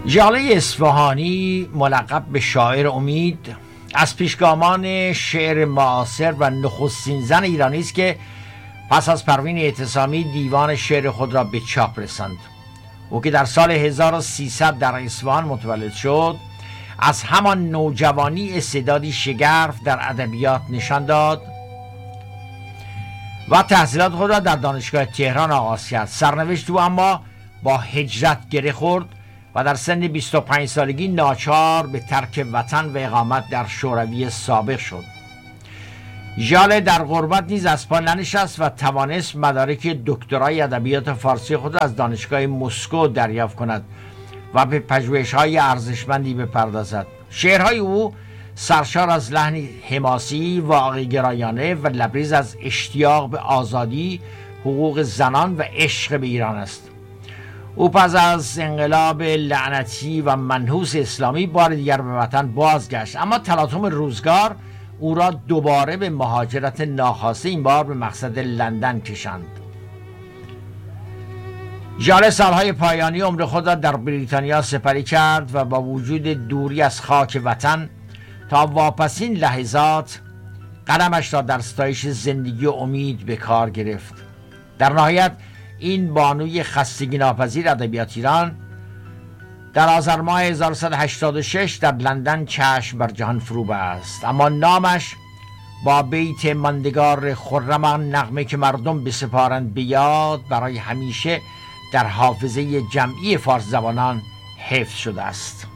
ژاله اصفهانی ملقب به شاعر امید از پیشگامان شعر معاصر و نخستین زن ایرانی است که پس از پروین اعتصامی دیوان شعر خود را به چاپ رساند. او که در سال 1300 در اصفهان متولد شد، از همان نوجوانی استعدادی شگرف در ادبیات نشان داد و تحصیلات خود را در دانشگاه تهران آغاز کرد. سرنوشت او اما با هجرت گره خورد و در سن 25 سالگی ناچار به ترک وطن و اقامت در شوروی سابق شد. ژاله در غربت نیز از پا ننشست و توانست مدارک دکترای ادبیات فارسی خود را از دانشگاه مسکو دریافت کند و به پژوهش‌های ارزشمندی بپردازد. شعرهای او سرشار از لحنی حماسی، واقع‌گرایانه و لبریز از اشتیاق به آزادی، حقوق زنان و عشق به ایران است. او پس از انقلاب لعنتی و منحوس اسلامی بار دیگر به وطن بازگشت، اما تلاطم روزگار او را دوباره به مهاجرت ناخواسته، این بار به مقصد لندن کشاند. ژاله سالهای پایانی عمر خود را در بریتانیا سپری کرد و با وجود دوری از خاک وطن تا واپسین لحظات قلمش را در ستایش زندگی و امید به کار گرفت. در نهایت این بانوی خستگی ناپذیر ادبیات ایران در آذر ماه 1186 در لندن چشم بر جهان فرو بست، اما نامش با بیت ماندگار خرمان نغمه که مردم بسپارند به یاد برای همیشه در حافظه جمعی فارس زبانان حفظ شده است.